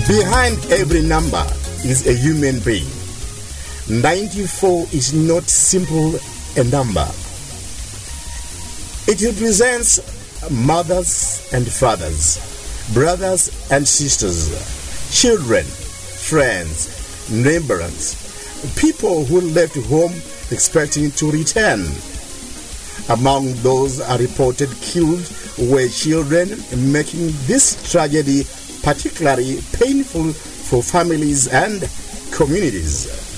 Behind every number is a human being. 94 is not simple a number. It represents mothers and fathers, brothers and sisters, children, friends, neighbors, people who left home expecting to return. Among those are reported killed were children, making this tragedy particularly painful for families and communities.